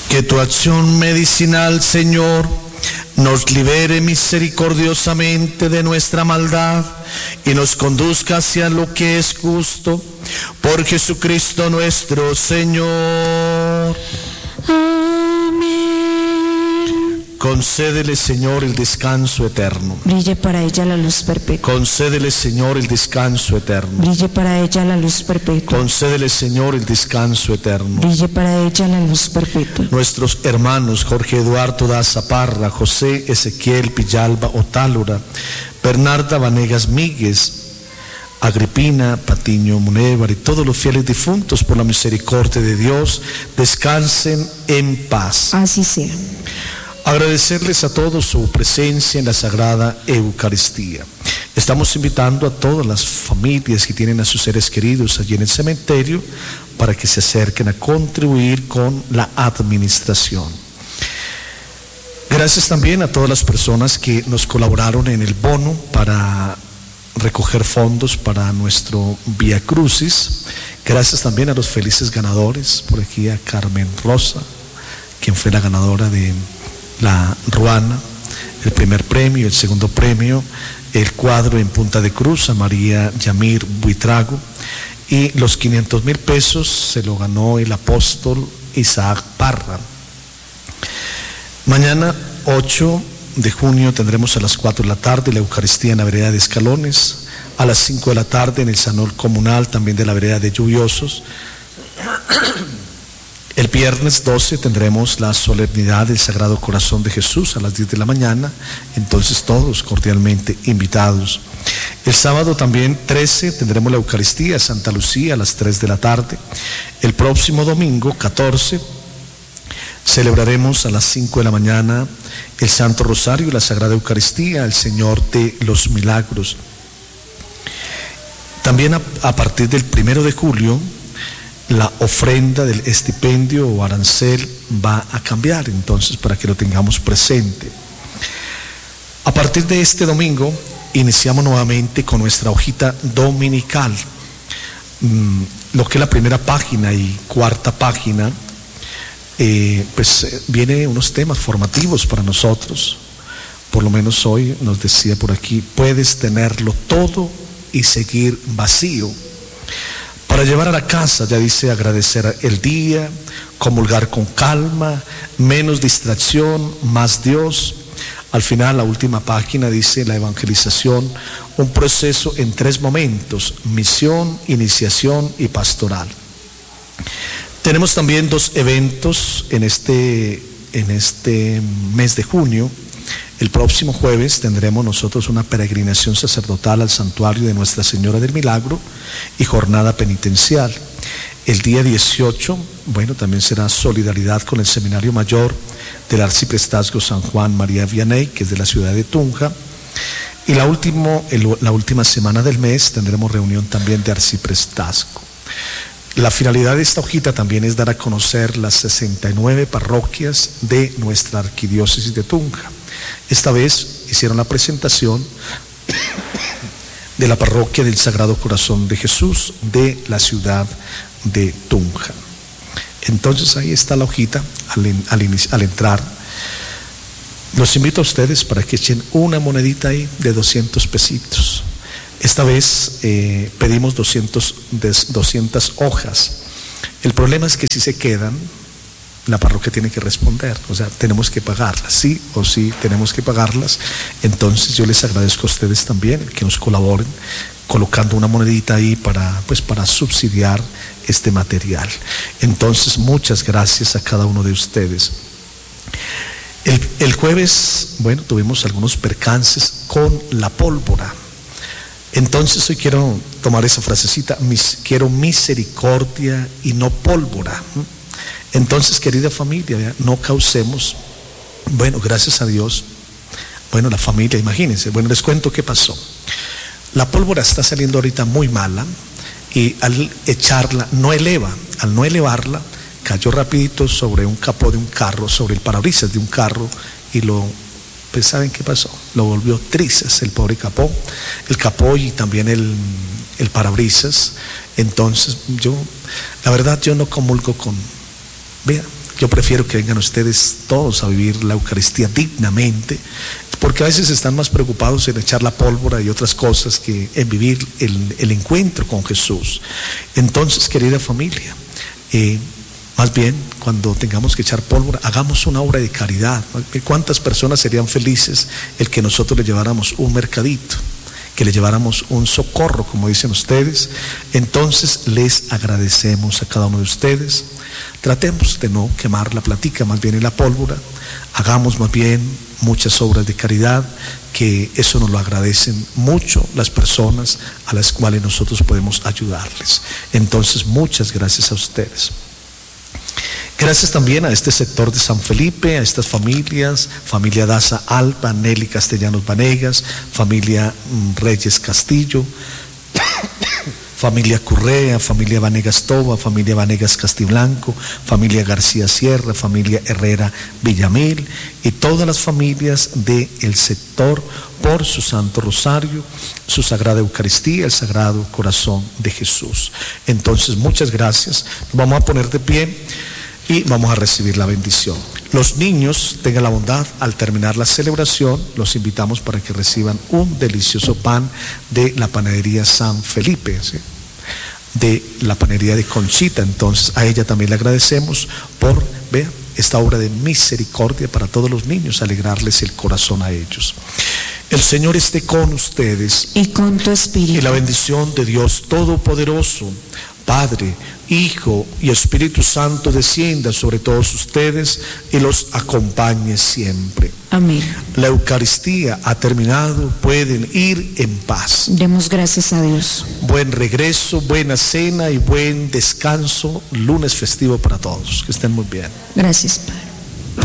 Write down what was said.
Que tu acción medicinal, Señor, nos libere misericordiosamente de nuestra maldad y nos conduzca hacia lo que es justo. Por Jesucristo nuestro Señor. Amén. Concédele, Señor, el descanso eterno. Brille para ella la luz perpetua. Concédele, Señor, el descanso eterno. Brille para ella la luz perpetua. Concédele, Señor, el descanso eterno. Brille para ella la luz perpetua. Nuestros hermanos Jorge Eduardo Daza Parra, José Ezequiel Villalba Otálora, Bernarda Vanegas Míguez, Agripina Patiño Munévar y todos los fieles difuntos, por la misericordia de Dios, descansen en paz. Así sea. Agradecerles a todos su presencia en la Sagrada Eucaristía. Estamos invitando a todas las familias que tienen a sus seres queridos allí en el cementerio para que se acerquen a contribuir con la administración. Gracias también a todas las personas que nos colaboraron en el bono para recoger fondos para nuestro Vía Crucis. Gracias también a los felices ganadores, por aquí a Carmen Rosa, quien fue la ganadora de la Ruana, el primer premio, el segundo premio, el cuadro en Punta de Cruz, a María Yamir Buitrago, y los 500,000 pesos se lo ganó el apóstol Isaac Parra. Mañana 8 de junio tendremos a las 4 de la tarde la Eucaristía en la vereda de Escalones, a las 5 de la tarde en el Salón Comunal también de la vereda de Lluviosos. El viernes 12 tendremos la solemnidad del Sagrado Corazón de Jesús a las 10 de la mañana, entonces todos cordialmente invitados. El sábado también 13 tendremos la Eucaristía Santa Lucía a las 3 de la tarde. El próximo domingo 14 celebraremos a las 5 de la mañana el Santo Rosario y la Sagrada Eucaristía, el Señor de los Milagros. También a partir del 1 de julio, la ofrenda del estipendio o arancel va a cambiar, entonces para que lo tengamos presente. A partir de este domingo iniciamos nuevamente con nuestra hojita dominical. Lo que es la primera página y cuarta página, pues viene unos temas formativos para nosotros. Por lo menos hoy nos decía por aquí: puedes tenerlo todo y seguir vacío. Para llevar a la casa, ya dice, agradecer el día, comulgar con calma, menos distracción, más Dios. Al final, la última página dice la evangelización, un proceso en 3 momentos: misión, iniciación y pastoral. Tenemos también 2 eventos en este mes de junio. El próximo jueves tendremos nosotros una peregrinación sacerdotal al santuario de Nuestra Señora del Milagro y jornada penitencial. El día 18, también será solidaridad con el Seminario Mayor del Arciprestazgo San Juan María Vianney, que es de la ciudad de Tunja. Y la última semana del mes tendremos reunión también de Arciprestazgo. La finalidad de esta hojita también es dar a conocer las 69 parroquias de nuestra arquidiócesis de Tunja. Esta vez hicieron la presentación de la parroquia del Sagrado Corazón de Jesús de la ciudad de Tunja. Entonces ahí está la hojita al entrar. Los invito a ustedes para que echen una monedita ahí de 200 pesitos. Esta vez pedimos 200 hojas. El problema es que si se quedan, la parroquia tiene que responder, o sea, tenemos que pagarlas, sí o sí tenemos que pagarlas. Entonces yo les agradezco a ustedes también que nos colaboren colocando una monedita ahí para subsidiar este material. Entonces, muchas gracias a cada uno de ustedes. El jueves, tuvimos algunos percances con la pólvora. Entonces hoy quiero tomar esa frasecita: quiero misericordia y no pólvora. Entonces, querida familia, no causemos, gracias a Dios, la familia, imagínense, les cuento qué pasó. La pólvora está saliendo ahorita muy mala y al echarla al no elevarla, cayó rapidito sobre un capó de un carro, sobre el parabrisas de un carro, y ¿saben qué pasó? Lo volvió trizas el pobre capó, y también el parabrisas. Entonces la verdad yo no comulgo Yo prefiero que vengan ustedes todos a vivir la Eucaristía dignamente, porque a veces están más preocupados en echar la pólvora y otras cosas que en vivir el encuentro con Jesús. Entonces, querida familia, más bien, cuando tengamos que echar pólvora, hagamos una obra de caridad. ¿Cuántas personas serían felices el que nosotros le lleváramos un mercadito, que le lleváramos un socorro, como dicen ustedes? Entonces, les agradecemos a cada uno de ustedes. Tratemos de no quemar la platica, más bien en la pólvora. Hagamos más bien muchas obras de caridad, que eso nos lo agradecen mucho las personas a las cuales nosotros podemos ayudarles. Entonces, muchas gracias a ustedes. Gracias también a este sector de San Felipe, a estas familias, familia Daza Alba, Nelly Castellanos Vanegas, familia Reyes Castillo, familia Correa, familia Vanegas Toba, familia Vanegas Castiblanco, familia García Sierra, familia Herrera Villamil y todas las familias del sector por su Santo Rosario, su Sagrada Eucaristía, el Sagrado Corazón de Jesús. Entonces, muchas gracias. Nos vamos a poner de pie y vamos a recibir la bendición. Los niños, tengan la bondad, al terminar la celebración, los invitamos para que reciban un delicioso pan de la panadería San Felipe, ¿sí?, de la panadería de Conchita. Entonces, a ella también le agradecemos por, vean, esta obra de misericordia para todos los niños, alegrarles el corazón a ellos. El Señor esté con ustedes. Y con tu espíritu. Y la bendición de Dios Todopoderoso, Padre, Hijo y Espíritu Santo descienda sobre todos ustedes y los acompañe siempre. Amén. La Eucaristía ha terminado, pueden ir en paz. Demos gracias a Dios. Buen regreso, buena cena y buen descanso, lunes festivo para todos. Que estén muy bien. Gracias, Padre.